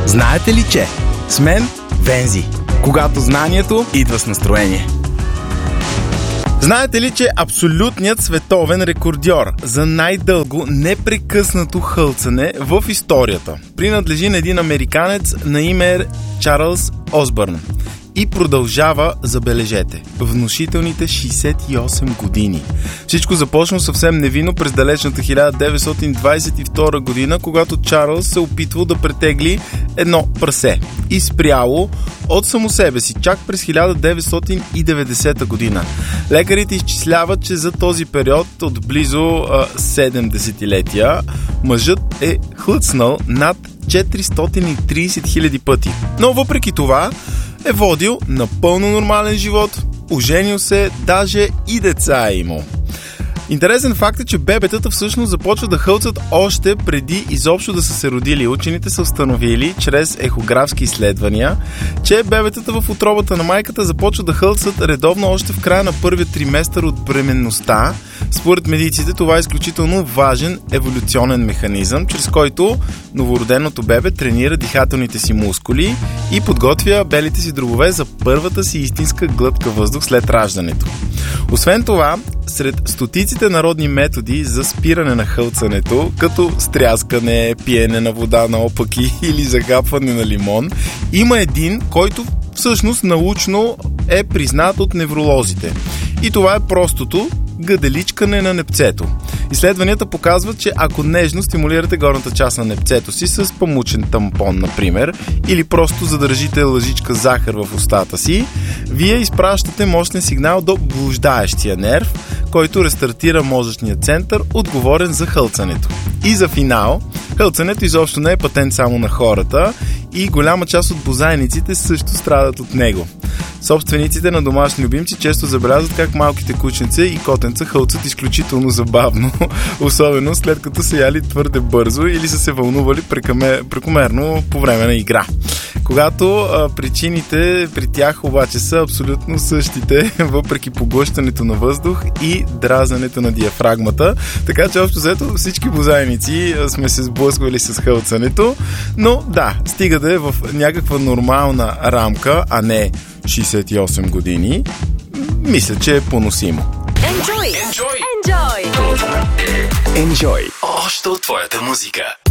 Знаете ли, че с мен Вензи, когато знанието идва с настроение. Знаете ли, че абсолютният световен рекордьор за най-дълго непрекъснато хълцане в историята принадлежи на един американец на име Чарлз Осбърн и продължава, забележете, внушителните 68 години. Всичко започна съвсем невинно през далечната 1922 година, когато Чарлз се опитвал да претегли едно прасе и спряло от само себе си, чак през 1990 година. Лекарите изчисляват, че за този период от близо 7 десетилетия мъжът е хлъцнал над 430 000 пъти. Но въпреки това е водил напълно нормален живот, оженил се, даже и деца е имал. Интересен факт е, че бебетата всъщност започват да хълцат още преди изобщо да са се родили. Учените са установили чрез ехографски изследвания, че бебетата в утробата на майката започват да хълцат редовно още в края на първия триместър от бременността. Според медиците това е изключително важен еволюционен механизъм, чрез който новороденото бебе тренира дихателните си мускули и подготвя белите си дробове за първата си истинска глътка въздух след раждането. Освен това, сред стотиците народни методи за спиране на хълцането, като стряскане, пиене на вода наопаки или загапване на лимон, има един, който всъщност научно е признат от невролозите. И това е простото гаделичкане на непцето. Изследванията показват, че ако нежно стимулирате горната част на непцето си с памучен тампон, например, или просто задържите лъжичка захар в устата си, вие изпращате мощен сигнал до блуждаещия нерв, който рестартира мозъчния център, отговорен за хълцането. И за финал, хълцането изобщо не е патент само на хората и голяма част от бозайниците също страдат от него. Собствениците на домашни любимци често забелязват как малките кученца и котенца хълцат изключително забавно, особено след като са яли твърде бързо или са се вълнували прекомерно по време на игра. Когато причините при тях обаче са абсолютно същите, въпреки поглъщането на въздух и дразнането на диафрагмата. Така че общо взето всички бозайници сме се сблъсквали с хълцането, но да, стига да е в някаква нормална рамка, а не 68 години, мисля, че е поносимо. Enjoy! Enjoy! Enjoy! Enjoy! Още от твоята музика.